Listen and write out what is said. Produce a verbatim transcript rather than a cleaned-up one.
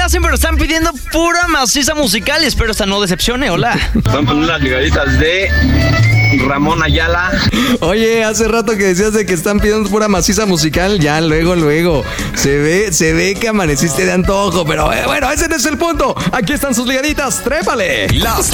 hacen, pero están pidiendo pura maciza musical y espero esta no decepcione. Hola. Van poniendo las ligaditas de Ramón Ayala. Oye, hace rato que decías de que están pidiendo pura maciza musical, ya luego, luego. Se ve, se ve que amaneciste de antojo, pero eh, bueno, ese no es el punto. Aquí están sus ligaditas, trépale. Las